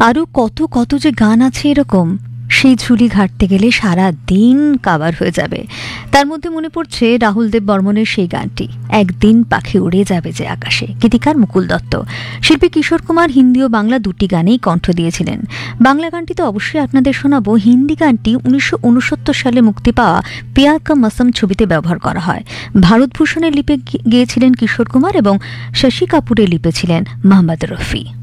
আরও কত কত যে গান আছে এরকম, সেই ঝুলি ঘাটতে গেলে সারা দিন কাভার হয়ে যাবে। তার মধ্যে মনে পড়ছে রাহুল দেব বর্মনের সেই গানটি, একদিন পাখি উড়ে যাবে যে আকাশে, গীতিকার মুকুল দত্ত। শিল্পী কিশোর কুমার হিন্দি ও বাংলা দুটি গানেই কণ্ঠ দিয়েছিলেন। বাংলা গানটি তো অবশ্যই আপনাদের শোনাবো। হিন্দি গানটি 1969 সালে মুক্তি পাওয়া প্যার কা মৌসম ছবিতে ব্যবহার করা হয়। ভারতভূষণের লিপে গেয়েছিলেন কিশোর কুমার এবং শশী কাপুরের লিপে ছিলেন মোহাম্মদ রফি।